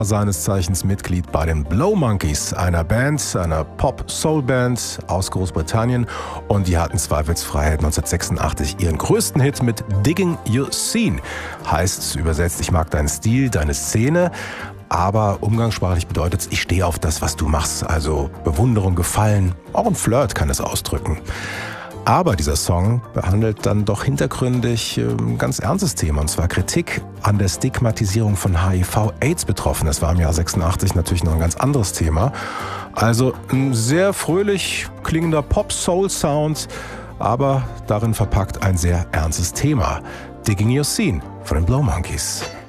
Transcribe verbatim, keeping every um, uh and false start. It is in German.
Seines Zeichens Mitglied bei den Blow Monkeys, einer Band, einer Pop-Soul-Band aus Großbritannien. Und die hatten zweifelsfrei neunzehnhundertsechsundachtzig ihren größten Hit mit Digging Your Scene. Heißt übersetzt, ich mag deinen Stil, deine Szene. Aber umgangssprachlich bedeutet es, ich stehe auf das, was du machst. Also Bewunderung, Gefallen, auch ein Flirt kann es ausdrücken. Aber dieser Song behandelt dann doch hintergründig ein ganz ernstes Thema, und zwar Kritik an der Stigmatisierung von H I V-Aids-Betroffenen. Das war im Jahr sechsundachtzig natürlich noch ein ganz anderes Thema. Also ein sehr fröhlich klingender Pop-Soul-Sound, aber darin verpackt ein sehr ernstes Thema. Digging Your Scene von den Blow Monkeys.